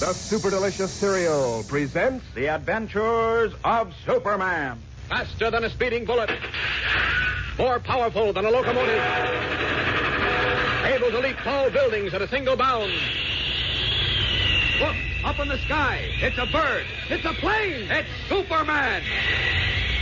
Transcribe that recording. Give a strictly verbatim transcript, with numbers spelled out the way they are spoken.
The Super Delicious Cereal presents The Adventures of Superman. Faster than a speeding bullet. More powerful than a locomotive. Able to leap tall buildings at a single bound. Look, up in the sky. It's a bird. It's a plane. It's Superman.